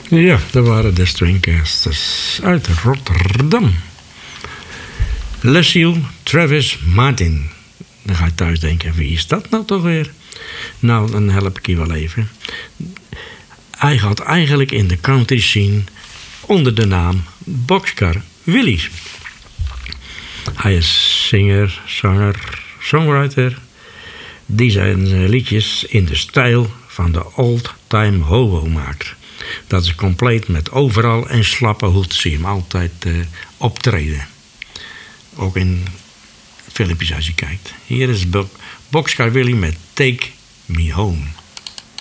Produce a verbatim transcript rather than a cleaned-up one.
Ja, dat waren de Stringcasters uit Rotterdam. Lucille Travis Martin. Dan ga je thuis denken, wie is dat nou toch weer? Nou, dan help ik je wel even. Hij gaat eigenlijk in de country scene onder de naam Boxcar Willie. Hij is zinger, zanger, songwriter die zijn liedjes in de stijl van de old-time hobo maakt. Dat is compleet met overal en slappe hoed. Zie je hem altijd uh, optreden. Ook in filmpjes als je kijkt. Hier is Bo- Boxcar Willie met Take Me Home.